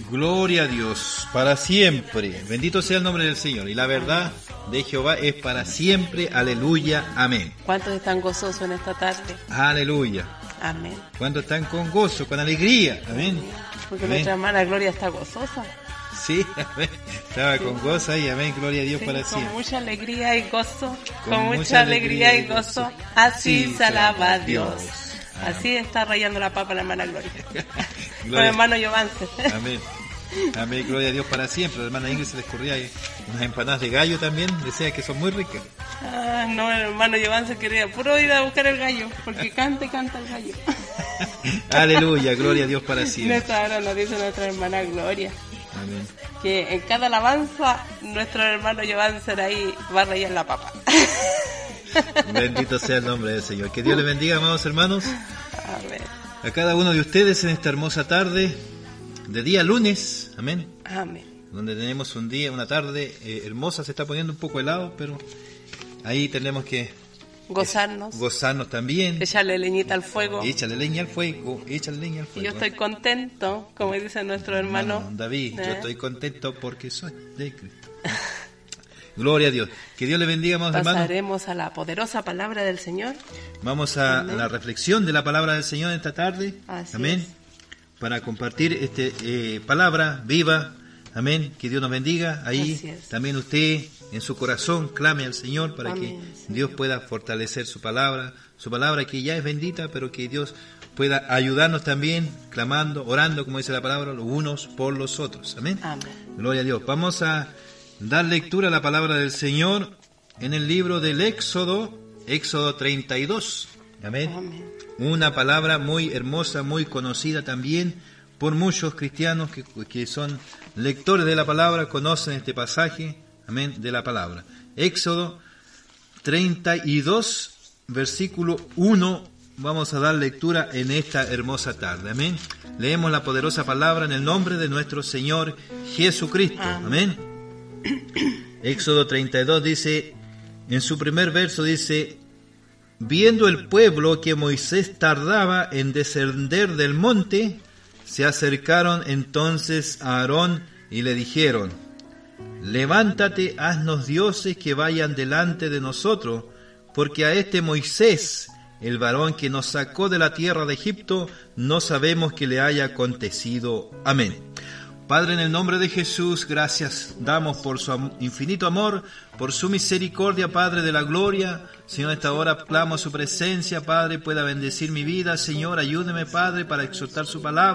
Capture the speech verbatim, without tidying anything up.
Gloria a Dios, para siempre. Bendito sea el nombre del Señor. Y la verdad de Jehová es para siempre. Aleluya. Amén. ¿Cuántos están gozosos en esta tarde? Aleluya. Amén. ¿Cuántos están con gozo, con alegría? Amén. Porque Amén. nuestra hermana Gloria está gozosa. Sí, amén. Estaba sí. con gozo y amén. Gloria a Dios sí, para con siempre. Con mucha alegría y gozo. Con, con mucha, mucha alegría, alegría y gozo. gozo. Así sí, se alaba a Dios. Dios. Así está rayando la papa la hermana Gloria. Con el hermano Giovance. Amén. Amén, gloria a Dios para siempre. La hermana Ingrid se les corría unas empanadas de gallo también, decía que son muy ricas. Ah, no, el hermano Giovance quería puro ir a buscar el gallo, porque canta y canta el gallo. Aleluya, gloria a Dios para siempre. Esta hora nos dice nuestra hermana Gloria. Amén. Que en cada alabanza nuestro hermano Giovance ahí va a rayar la papa. Bendito sea el nombre del Señor. Que Dios le bendiga, amados hermanos. Amén. A cada uno de ustedes en esta hermosa tarde de día lunes, amén. Amén. Donde tenemos un día, una tarde eh, hermosa, se está poniendo un poco helado, pero ahí tenemos que gozarnos. Eh, gozarnos también. Echarle leñita al fuego. Échale leña al fuego, échale leña al fuego. Y yo estoy contento, como dice nuestro hermano, hermano David, ¿eh? Yo estoy contento porque soy de Cristo. Gloria a Dios. Que Dios le bendiga, amados hermanos. Pasaremos a la poderosa palabra del Señor. Vamos a, a la reflexión de la palabra del Señor esta tarde. Así amén. Es. Para compartir este eh, palabra viva, amén, que Dios nos bendiga, ahí también usted en su corazón clame al Señor para amén, que Señor. Dios pueda fortalecer su palabra, su palabra que ya es bendita, pero que Dios pueda ayudarnos también, clamando, orando, como dice la palabra, los unos por los otros, amén, amén. Gloria a Dios. Vamos a dar lectura a la palabra del Señor en el libro del Éxodo, Éxodo treinta y dos, amén. Amén. Una palabra muy hermosa, muy conocida también por muchos cristianos que, que son lectores de la palabra, conocen este pasaje, amén, de la palabra. Éxodo treinta y dos, versículo uno, vamos a dar lectura en esta hermosa tarde, amén. Leemos la poderosa palabra en el nombre de nuestro Señor Jesucristo, amén. Éxodo treinta y dos dice, en su primer verso dice: viendo el pueblo que Moisés tardaba en descender del monte, se acercaron entonces a Aarón y le dijeron: levántate, haznos dioses que vayan delante de nosotros, porque a este Moisés, el varón que nos sacó de la tierra de Egipto, no sabemos que le haya acontecido. Amén. Padre, en el nombre de Jesús, gracias damos por su infinito amor, por su misericordia, Padre de la gloria. Señor, a esta hora clamo a su presencia, Padre, pueda bendecir mi vida. Señor, ayúdeme, Padre, para exhortar su palabra.